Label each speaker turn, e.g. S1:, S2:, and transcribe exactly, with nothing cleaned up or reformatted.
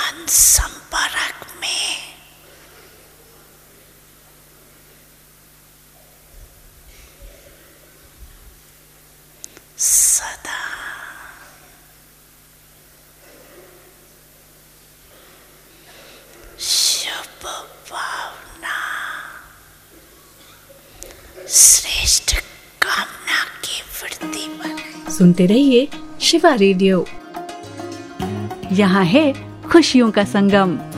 S1: मन संपर्क में सदा शुभ भावना, श्रेष्ठ कामना की वृद्धि बने।
S2: सुनते रहिए शिवा रेडियो। यहाँ है खुशियों का संगम।